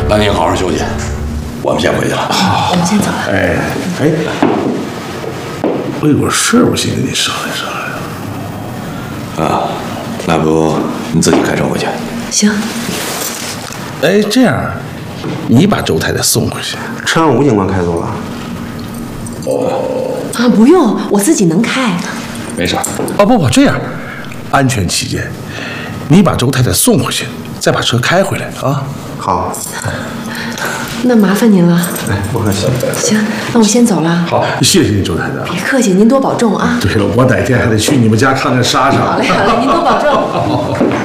那您好好休息，我们先回去了。 好，我们先走了。 哎，我有个事我先跟你商量商量。 啊，那不你自己开车回去？ 行。 哎，这样，你把周太太送回去， 车让吴警官开走了。 啊，不用，我自己能开。 没事。 哦不，这样，安全起见，你把周太太送回去，再把车开回来啊。 好。 那麻烦您了。 哎，不客气。 行，那我先走了。 好，谢谢你，周太太。 别客气，您多保重啊。 对了，我哪天还得去你们家看看莎莎。 好嘞，您多保重。